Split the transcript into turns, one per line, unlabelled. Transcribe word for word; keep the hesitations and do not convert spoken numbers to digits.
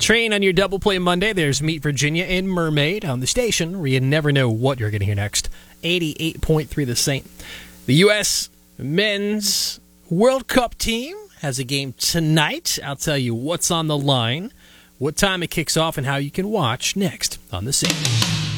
Train on your Double Play Monday. There's Meet Virginia and Mermaid on the station where you never know what you're going to hear next. eighty-eight point three The Saint. The U S men's World Cup team has a game tonight. I'll tell you what's on the line, what time it kicks off, and how you can watch next on The Saint.